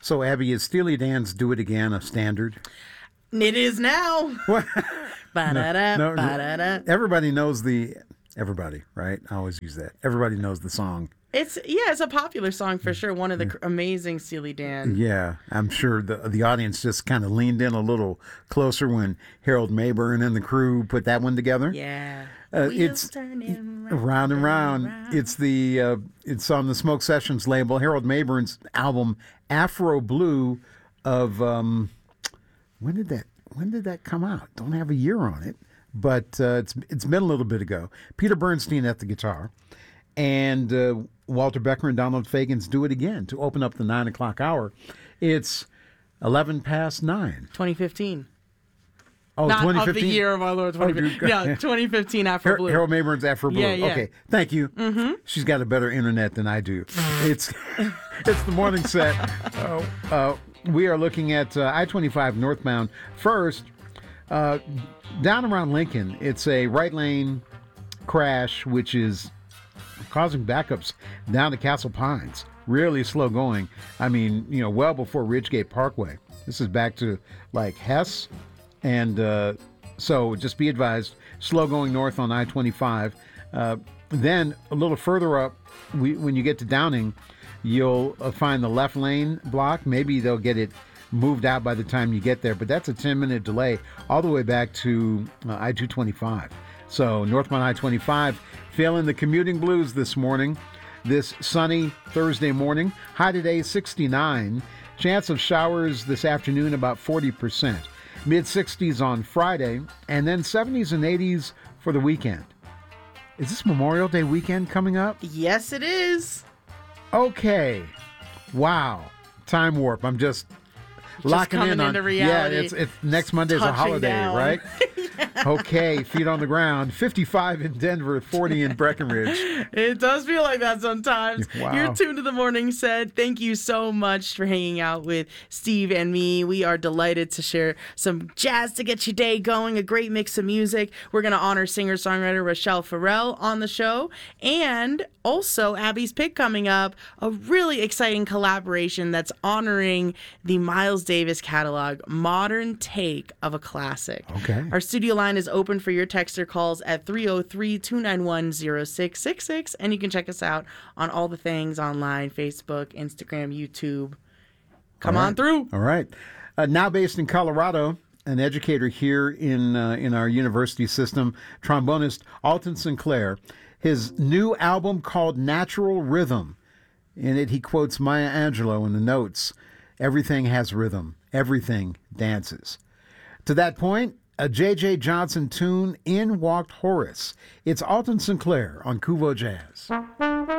So, Abby, is Steely Dan's "Do It Again" a standard? It is now. What? Ba-da-da, No, ba-da-da. everybody knows everybody, right? I always use that. Everybody knows the song. It's a popular song for sure. One of the amazing Steely Dan. Yeah, I'm sure the audience just kind of leaned in a little closer when Harold Mayburn and the crew put that one together. Yeah. It's round and round. It's on the Smoke Sessions label. Harold Mayburn's album Afro Blue of when did that come out? Don't have a year on it, but it's been a little bit ago. Peter Bernstein at the guitar, and Walter Becker and Donald Fagen's "Do It Again" to open up the 9 o'clock hour. It's 11 past 9. 2015. Oh, Not 2015? of the year of our Lord 2015. Yeah, 2015 Afro Blue. Harold Mayburn's Afro Blue. Yeah. Okay, thank you. Mm-hmm. She's got a better internet than I do. It's the morning set. We are looking at I-25 northbound. First, down around Lincoln, it's a right lane crash, which is causing backups down to Castle Pines. Really slow going. I mean, well before Ridgegate Parkway. This is back to like Hess. And so just be advised, slow going north on I-25. Then a little further up, when you get to Downing, you'll find the left lane block. Maybe they'll get it moved out by the time you get there, but that's a 10-minute delay all the way back to I-225. So northbound I-25, feeling the commuting blues this morning, this sunny Thursday morning. High today, 69. Chance of showers this afternoon, about 40%. Mid-60s on Friday, and then 70s and 80s for the weekend. Is this Memorial Day weekend coming up? Yes, it is. Okay. Wow. Time warp. I'm just locking in on into reality. Yeah, it's next Monday's a holiday, down. right? Okay, feet on the ground. 55 in Denver, 40 in Breckenridge. It does feel like that sometimes. Wow. You're tuned to the morning set. Thank you so much for hanging out with Steve and me. We are delighted to share some jazz to get your day going, a great mix of music. We're going to honor singer-songwriter Rachelle Farrell on the show. And also, Abby's Pick coming up, a really exciting collaboration that's honoring the Miles Davis catalog, modern take of a classic. Okay. Our studio line is open for your text or calls at 303-291-0666, and you can check us out on all the things online, Facebook, Instagram, YouTube. Come on through. All right. Now based in Colorado, an educator here in our university system, trombonist Alton Sinclair, his new album called Natural Rhythm. In it, he quotes Maya Angelou in the notes, "Everything has rhythm. Everything dances." To that point, a J.J. Johnson tune, In Walked Horace. It's Alton Sinclair on Kuvo Jazz.